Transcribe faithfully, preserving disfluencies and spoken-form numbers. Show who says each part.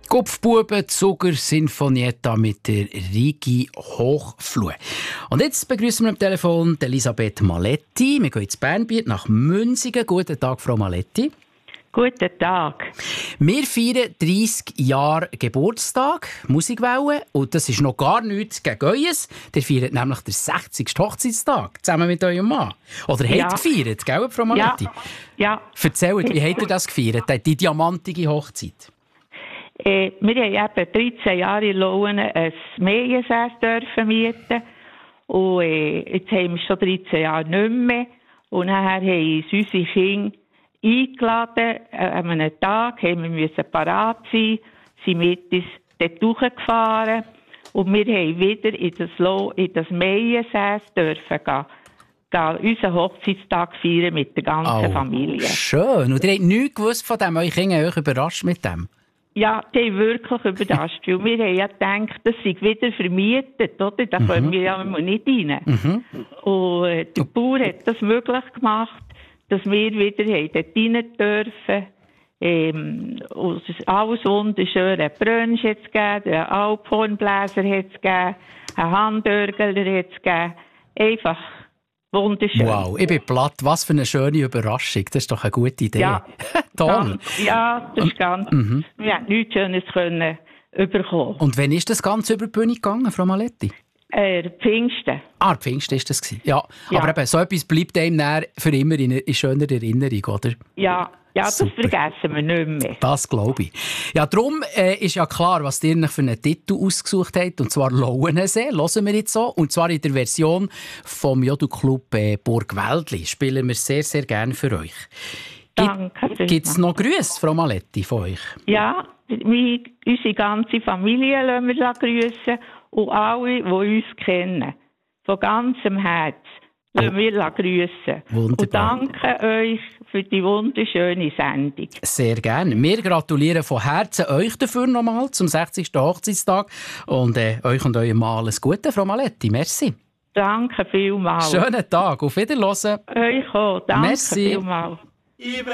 Speaker 1: Kopfbuben, Zucker, Sinfonietta mit der Rigi Hochflue. Und jetzt begrüßen wir am Telefon Elisabeth Maletti. Wir gehen ins Bernbiet nach Münzigen. Guten Tag, Frau Maletti.
Speaker 2: Guten Tag.
Speaker 1: Wir feiern dreissig Jahre Geburtstag, Musikwelle, und das ist noch gar nichts gegen Eues. Ihr feiert nämlich den sechzigsten Hochzeitstag zusammen mit eurem Mann. Oder habt ihr
Speaker 2: Ja.
Speaker 1: gefeiert, gell, Frau Maletti?
Speaker 2: Ja. ja.
Speaker 1: Erzählt, wie habt ihr das gefeiert, die diamantige Hochzeit?
Speaker 2: Äh, wir haben eben dreizehn Jahre in Lauen ein Meiensäß dürfen mieten. Und äh, jetzt haben wir schon dreizehn Jahre nicht mehr. Und nachher haben uns unsere Kinder eingeladen. Äh, an einem Tag haben wir müssen parat sein, sind mit uns dort hochgefahren. Und wir haben wieder in das, Lo- in das Meiensäß dürfen gehen. gehen unseren Hochzeitstag feiern mit der ganzen
Speaker 1: Oh,
Speaker 2: Familie.
Speaker 1: Schön. Und ihr habt nichts gewusst von dem? Eure Kinder haben euch überrascht mit dem?
Speaker 2: Ja, die haben wirklich überrascht. Weil wir haben ja gedacht, das sei wieder vermietet, oder? Da
Speaker 1: Mhm.
Speaker 2: können wir ja nicht rein.
Speaker 1: Mhm.
Speaker 2: Und äh, der Bauer hat das möglich gemacht, dass wir wieder haben dort rein dürfen. Ähm, und es ist alles wunderschön. Ein Brunch hat es gegeben, einen Alphornbläser hat es gegeben, einen Handörgler hat es gegeben. Einfach wunderschön.
Speaker 1: Wow, ich bin platt. Was für eine schöne Überraschung. Das ist doch eine gute Idee.
Speaker 2: Ja.
Speaker 1: Toll.
Speaker 2: Ganz, ja, das ist ganz.
Speaker 1: Mhm.
Speaker 2: Wir haben nichts Schönes können überkommen.
Speaker 1: Und wann ist das Ganze über die Bühne gegangen, Frau Maletti?
Speaker 2: Äh, Pfingsten.
Speaker 1: Ah, Pfingsten war das. Ja.
Speaker 2: Ja.
Speaker 1: Aber eben, so etwas bleibt einem dann für immer in, in schöner Erinnerung, oder?
Speaker 2: Ja, ja, das
Speaker 1: Super.
Speaker 2: vergessen wir nicht mehr.
Speaker 1: Das glaube ich. Ja, darum äh, ist ja klar, was ihr euch für einen Titel ausgesucht habt, und zwar «Lauensee». Hören wir jetzt so. Und zwar in der Version vom Jodelclub äh, Burgwäldli. Spielen wir sehr, sehr gerne für euch.
Speaker 2: Danke.
Speaker 1: Gibt es noch Grüße, Frau Maletti, von euch?
Speaker 2: Ja, wir, unsere ganze Familie lassen wir grüßen und alle, die uns kennen. Von ganzem Herzen lassen wir grüßen.
Speaker 1: Wunderbar.
Speaker 2: Und danke euch für die wunderschöne Sendung.
Speaker 1: Sehr gerne. Wir gratulieren von Herzen euch dafür nochmal zum sechzigsten Hochzeitstag. Und äh, euch und eurem Mann alles Gute, Frau Maletti. Merci.
Speaker 2: Danke vielmals.
Speaker 1: Schönen Tag. Auf Wiederhören.
Speaker 2: Euch auch. Danke
Speaker 1: Merci.
Speaker 2: vielmals.